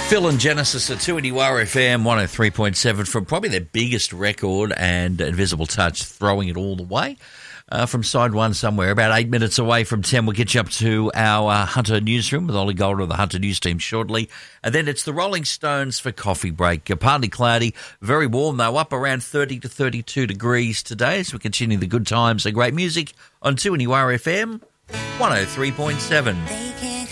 Phil and Genesis at 2 FM 103.7 from probably their biggest record and Invisible Touch, throwing it all the way from side one somewhere. About 8 minutes away from 10, we'll get you up to our Hunter newsroom with Ollie Golder of the Hunter News team shortly. And then it's the Rolling Stones for coffee break. Partly cloudy, very warm though, up around 30 to 32 degrees today as we continue the good times and great music on 2 FM 103.7.